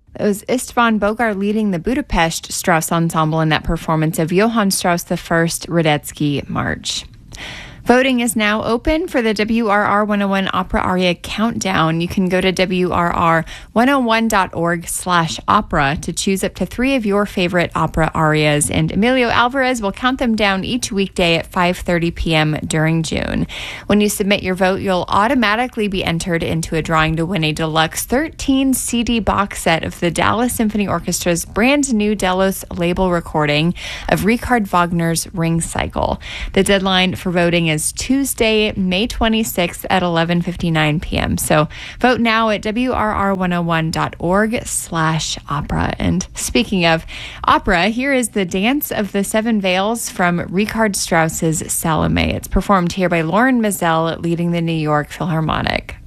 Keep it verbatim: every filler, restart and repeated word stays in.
It was Istvan Bogar leading the Budapest Strauss Ensemble in that performance of Johann Strauss the First Radetzky March. Voting is now open for the W R R one oh one Opera Aria Countdown. You can go to W R R one oh one dot org slash opera to choose up to three of your favorite opera arias, and Emilio Alvarez will count them down each weekday at five thirty p.m. during June. When you submit your vote, you'll automatically be entered into a drawing to win a deluxe thirteen C D box set of the Dallas Symphony Orchestra's brand new Delos label recording of Richard Wagner's Ring Cycle. The deadline for voting is Tuesday, May twenty-sixth at eleven fifty-nine p.m. So vote now at W R R one oh one dot org slash opera. And speaking of opera, here is the Dance of the Seven Veils from Richard Strauss's Salome. It's performed here by Lauren Mazel leading the New York Philharmonic.